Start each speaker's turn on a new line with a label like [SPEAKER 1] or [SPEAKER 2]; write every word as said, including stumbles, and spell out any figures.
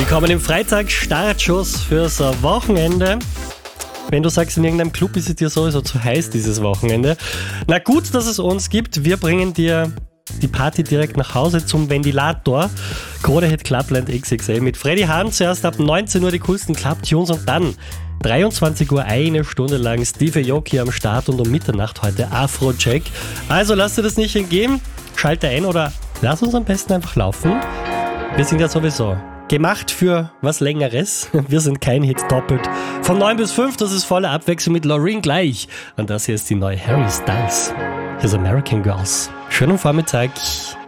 [SPEAKER 1] Willkommen im Freitag, Startschuss fürs Wochenende. Wenn du sagst, in irgendeinem Club ist es dir sowieso zu heiß dieses Wochenende. Na gut, dass es uns gibt. Wir bringen dir die Party direkt nach Hause zum Ventilator. Codehit Clubland X X L mit Freddy Hahn. Zuerst ab neunzehn Uhr die coolsten Club-Tunes und dann dreiundzwanzig Uhr eine Stunde lang Steve Aoki am Start und um Mitternacht heute Afrojack. Also lass dir das nicht entgehen. Schalte ein oder lass uns am besten einfach laufen. Wir sind ja sowieso gemacht für was Längeres. Wir sind kein Hit doppelt. Von neun bis fünf, das ist volle Abwechslung mit Loreen gleich. Und das hier ist die neue Harry Styles. Hier ist American Girls. Schönen Vormittag.